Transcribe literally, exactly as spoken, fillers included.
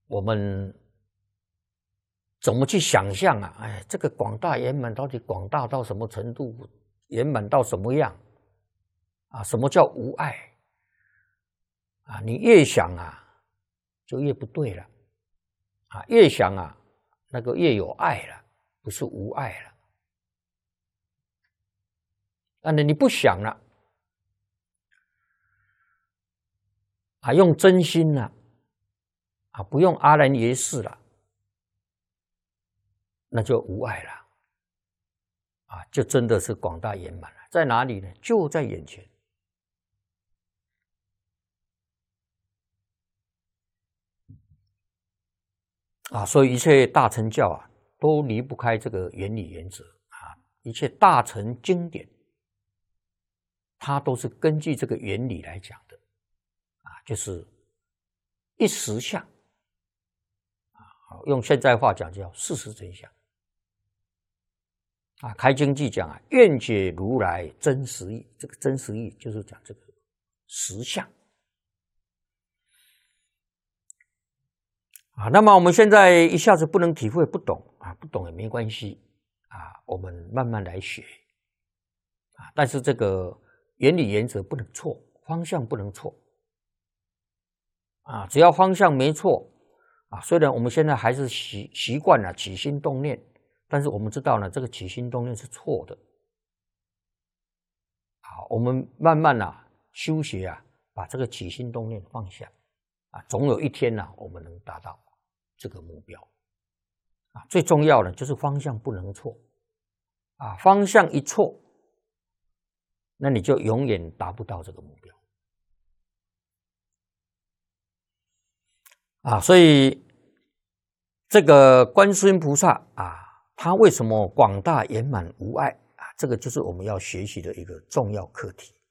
我们怎么去想象啊？哎，这个广大圆满到底广大到什么程度？圆满到什么样？啊，什么叫无碍？啊，你越想啊，就越不对了。啊，越想啊，那个越有爱了，不是无爱了。啊，那你不想了，啊，用真心了，啊，不用阿兰耶识了，那就无碍了。啊，就真的是广大圆满了。在哪里呢？就在眼前。啊，所以一切大乘教啊，都离不开这个原理原则啊。一切大乘经典，它都是根据这个原理来讲的啊，就是一实相啊，用现在话讲叫事实真相啊。开经记讲啊，愿解如来真实义，这个真实义就是讲这个实相。啊，那么我们现在一下子不能体会，不懂啊，不懂也没关系啊，我们慢慢来学啊。但是这个原理原则不能错，方向不能错啊。只要方向没错啊，虽然我们现在还是习习惯了起心动念，但是我们知道呢，这个起心动念是错的。好，我们慢慢啊修学啊，把这个起心动念放下啊，总有一天呢、啊，我们能达到这个目标啊。最重要的就是方向不能错啊，方向一错，那你就永远达不到这个目标啊。所以这个观世音菩萨啊，他为什么广大圆满无碍啊？这个就是我们要学习的一个重要课题。